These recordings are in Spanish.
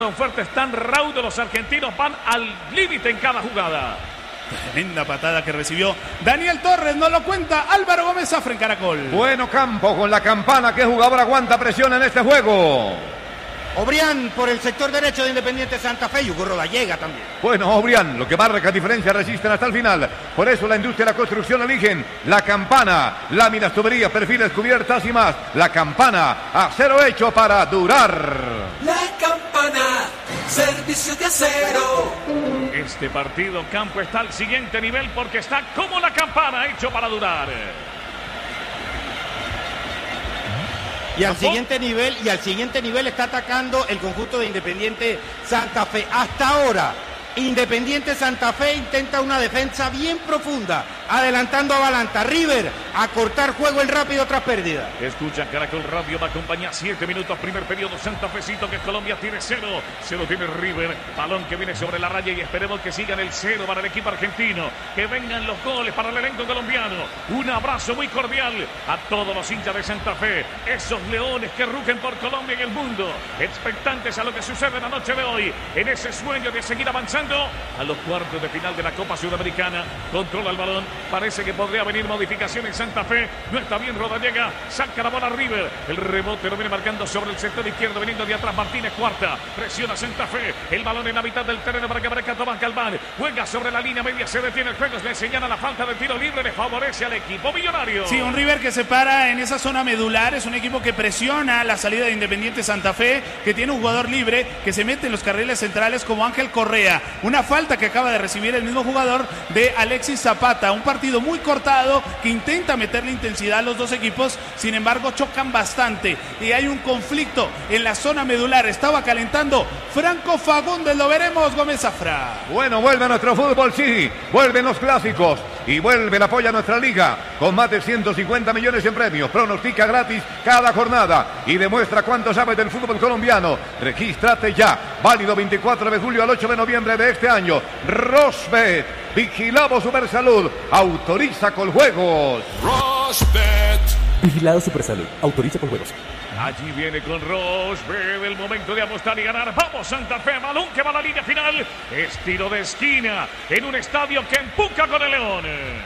Fuertes, tan raudos los argentinos, van al límite en cada jugada. Tremenda patada que recibió Daniel Torres, no lo cuenta Álvaro Gómez Zafra en Caracol. Bueno campo con la Campana, ¿qué jugador aguanta presión en este juego? Obrián por el sector derecho de Independiente Santa Fe y Hugo Rodallega también. Bueno, Obrián, lo que marca diferencia, resisten hasta el final. Por eso la industria y la construcción eligen la Campana, láminas, tuberías, perfiles, cubiertas y más. La Campana, acero hecho para durar. La Campana, servicio de acero. Este partido, Campo, está al siguiente nivel porque está como la Campana, hecho para durar. Y al siguiente nivel está atacando el conjunto de Independiente Santa Fe. Hasta ahora, Independiente Santa Fe intenta una defensa bien profunda, adelantando a Balanta. River a cortar juego el rápido tras pérdida. Escucha, Caracol Radio va a acompañar 7 minutos, primer periodo. Santa Fecito, que Colombia tiene 0 tiene River, balón que viene sobre la raya y esperemos que sigan el 0 para el equipo argentino, que vengan los goles para el elenco colombiano. Un abrazo muy cordial a todos los hinchas de Santa Fe, esos leones que rugen por Colombia y el mundo, expectantes a lo que sucede en la noche de hoy, en ese sueño de seguir avanzando a los cuartos de final de la Copa Sudamericana. Controla el balón, parece que podría venir modificación en Santa Fe, no está bien Rodallega, saca la bola River, el rebote lo viene marcando sobre el sector izquierdo, veniendo de atrás Martínez Cuarta, presiona Santa Fe, el balón en la mitad del terreno para que aparezca Tomás Galván, juega sobre la línea media, se detiene el juego, le señala la falta de tiro libre, le favorece al equipo millonario. Sí, un River que se para en esa zona medular, es un equipo que presiona la salida de Independiente Santa Fe, que tiene un jugador libre, que se mete en los carriles centrales como Ángel Correa. Una falta que acaba de recibir el mismo jugador de Alexis Zapata. Un partido muy cortado que intenta meterle intensidad a los dos equipos, sin embargo chocan bastante y hay un conflicto en la zona medular. Estaba calentando Franco Fagundes, lo veremos, Gómez Zafra. Bueno, vuelve a nuestro fútbol, sí, vuelven los clásicos y vuelve el apoyo a nuestra liga con más de 150 millones en premios. Pronostica gratis cada jornada y demuestra cuánto sabes del fútbol colombiano. Regístrate ya, válido 24 de julio al 8 de noviembre de este año. Rosbet, vigilado Supersalud, autoriza con juegos. Rosbet, vigilado Supersalud, autoriza con juegos. Allí viene con Rosbet el momento de apostar y ganar. Vamos Santa Fe, balón que va a la línea final. Es tiro de esquina en un estadio que empuja con el León.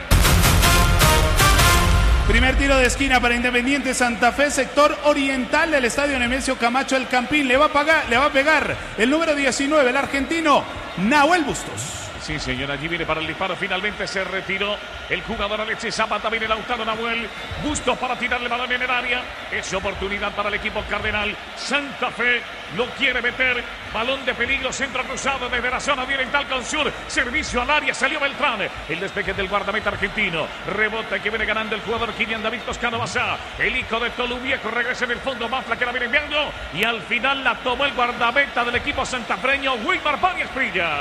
Primer tiro de esquina para Independiente Santa Fe, sector oriental del estadio Nemesio Camacho El Campín. Le va a pegar el número 19, el argentino Nahuel Bustos. Sí, señor, allí viene para el disparo, finalmente se retiró el jugador Alexis Zapata, viene Lautaro Nahuel, Bustos para tirarle balón en el área, es oportunidad para el equipo cardenal. Santa Fe lo quiere meter, balón de peligro, centro cruzado desde la zona oriental con sur, servicio al área, salió Beltrán, el despeje del guardameta argentino, rebota que viene ganando el jugador Kylian David Toscano Basá, el hijo de Toluviejo regresa en el fondo, Mafla que la viene enviando y al final la tomó el guardameta del equipo santafreño, Wilmar Báñez Prilla.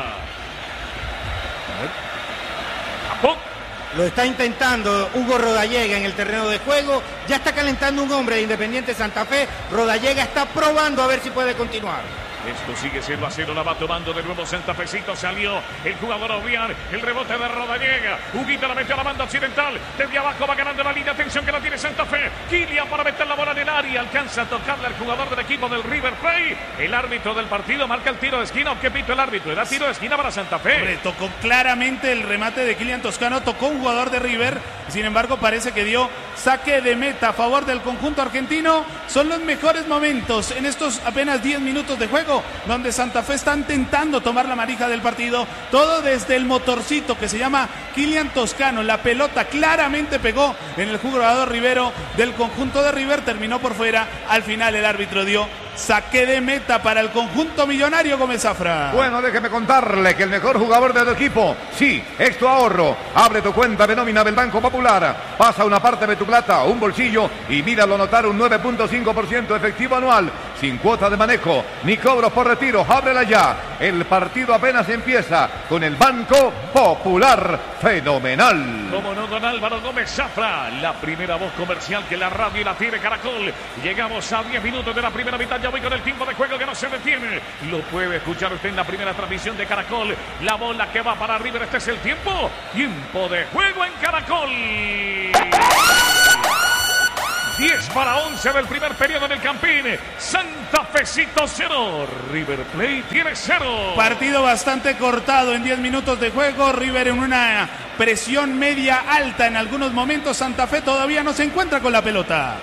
Lo está intentando Hugo Rodallega en el terreno de juego. Ya está calentando un hombre de Independiente Santa Fe. Rodallega está probando a ver si puede continuar. Esto sigue siendo a 0, la va tomando de nuevo Santa Fecito, salió el jugador Obrián, el rebote de Rodallega, Huguito la metió a la banda occidental, desde abajo va ganando la línea, atención que la tiene Santa Fe, Kylian para meter la bola en el área, alcanza a tocarle al jugador del equipo del River Plate, el árbitro del partido marca el tiro de esquina, ¿o qué pito el árbitro? Era tiro de esquina para Santa Fe. Hombre, tocó claramente el remate de Kylian Toscano, tocó un jugador de River, sin embargo parece que dio saque de meta a favor del conjunto argentino. Son los mejores momentos en estos apenas 10 minutos de juego, donde Santa Fe está intentando tomar la manija del partido, todo desde el motorcito que se llama Kylian Toscano. La pelota claramente pegó en el jugador Rivero del conjunto de River, terminó por fuera, al final el árbitro dio saque de meta para el conjunto millonario, Gómez Zafra. Bueno, déjeme contarle que el mejor jugador de tu equipo, sí, es tu ahorro. Abre tu cuenta de nómina del Banco Popular, pasa una parte de tu plata a un bolsillo y míralo anotar un 9.5% efectivo anual, sin cuota de manejo, ni cobros por retiro. Ábrela ya, el partido apenas empieza con el Banco Popular. Fenomenal. Como no, don Álvaro Gómez Zafra, la primera voz comercial que la radio y la tiene Caracol. Llegamos a 10 minutos de la primera mitad. Ya voy con el tiempo de juego que no se detiene. Lo puede escuchar usted en la primera transmisión de Caracol. La bola que va para River. Este es el tiempo. Tiempo de juego en Caracol. 10 para 11 del primer periodo en el Campín. Santa Fecito 0, River Plate tiene 0. Partido bastante cortado en 10 minutos de juego. River en una presión media alta en algunos momentos. Santa Fe todavía no se encuentra con la pelota.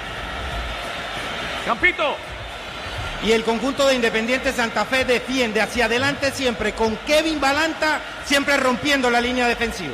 Campito. Y el conjunto de Independiente Santa Fe defiende hacia adelante siempre con Kevin Balanta, siempre rompiendo la línea defensiva.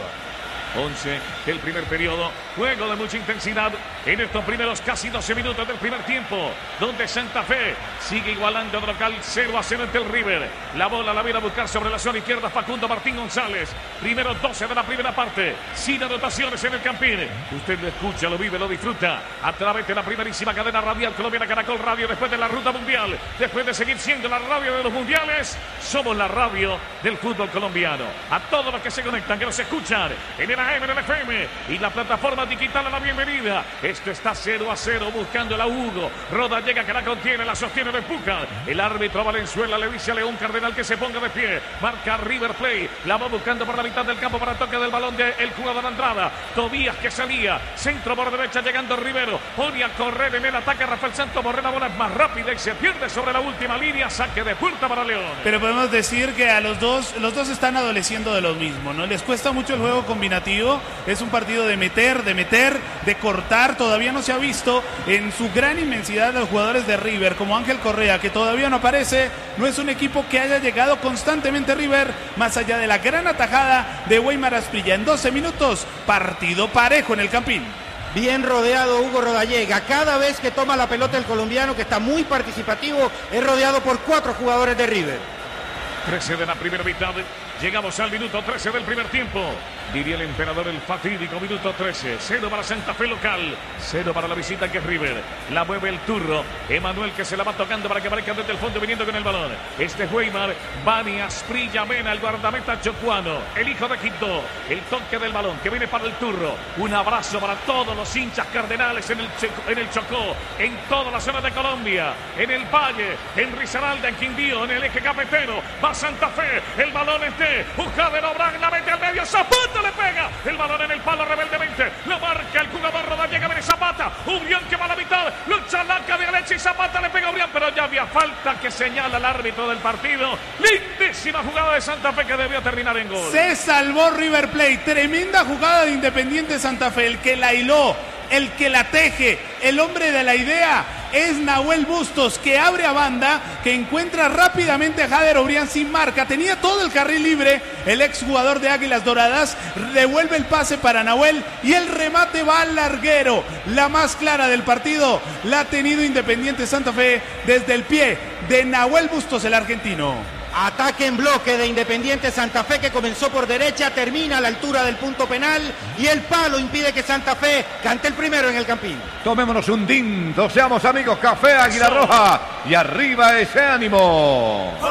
11 del primer periodo, juego de mucha intensidad en estos primeros casi 12 minutos del primer tiempo, donde Santa Fe sigue igualando de local 0-0 ante el River. La bola la viene a buscar sobre la zona izquierda Facundo Martín González. Primero 12 de la primera parte, sin anotaciones en el Campín. Usted lo escucha, lo vive, lo disfruta a través de la primerísima cadena radial colombiana Caracol Radio, después de la ruta mundial, después de seguir siendo la radio de los mundiales, somos la radio del fútbol colombiano. A todos los que se conectan, que nos escuchan en el AM, en el FM y la plataforma digital, a la bienvenida. Esto está 0-0 buscando la Hugo. Roda llega, que la contiene, la sostiene, la empuja. El árbitro Valenzuela le dice a León Cardenal que se ponga de pie. Marca River Plate. La va buscando por la mitad del campo para toque del balón del jugador Andrada. Tobías que salía. Centro por derecha llegando Rivero. Pone a correr en el ataque Rafael Santos Borré. La bola es más rápida y se pierde sobre la última línea. Saque de puerta para León. Pero podemos decir que a los dos están adoleciendo de lo mismo, ¿no? Les cuesta mucho el juego combinativo. Es un partido de meter, de cortar. Todavía no se ha visto en su gran inmensidad los jugadores de River, como Ángel Correa, que todavía no aparece. No es un equipo que haya llegado constantemente River, más allá de la gran atajada de Weimar Asprilla. En 12 minutos, partido parejo en el Campín. Bien rodeado Hugo Rodallega. Cada vez que toma la pelota el colombiano, que está muy participativo, es rodeado por 4 jugadores de River. 13 de la primera mitad. Llegamos al minuto 13 del primer tiempo. Diría el emperador, el fatídico minuto 13. 0 para Santa Fe local, 0 para la visita, que es River. La mueve el turro. Emanuel, que se la va tocando para que aparezca desde el fondo viniendo con el balón. Este es Weimar. Bani Asprilla Mena, el guardameta chocuano, el hijo de Quito. El toque del balón que viene para el turro. Un abrazo para todos los hinchas cardenales en el Chocó, en toda la zona de Colombia, en el Valle, en Risaralda, en Quindío, en el eje cafetero. Va Santa Fe. El balón es de Jader Obrán, la mete al medio. Zapata le pega. El balón en el palo rebeldemente. Lo marca el jugador Rodallega. Viene Zapata. Ubrián que va a la mitad. Lucha Laca de derecha y Zapata le pega a Ubrián. Pero ya había falta que señala el árbitro del partido. Lindísima jugada de Santa Fe que debió terminar en gol. Se salvó River Plate. Tremenda jugada de Independiente Santa Fe. El que la hiló, el que la teje, el hombre de la idea es Nahuel Bustos, que abre a banda, que encuentra rápidamente a Jader Obrián sin marca. Tenía todo el carril libre el exjugador de Águilas Doradas. Devuelve el pase para Nahuel y el remate va al larguero. La más clara del partido la ha tenido Independiente Santa Fe desde el pie de Nahuel Bustos, el argentino. Ataque en bloque de Independiente Santa Fe, que comenzó por derecha, termina a la altura del punto penal y el palo impide que Santa Fe cante el primero en el Campín. Tomémonos un tinto, seamos amigos. Café Águila Roja y arriba ese ánimo.